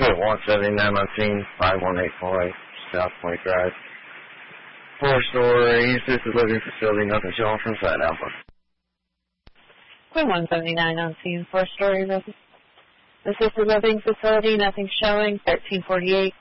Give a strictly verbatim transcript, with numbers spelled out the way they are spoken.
Quit one seventy-nine nineteen, five one eight four eight, South Point Drive. Four-story assisted living facility, nothing showing from site Alpha. Quit one seventy-nine nineteen, four-story assisted living facility, nothing showing, thirteen forty-eight,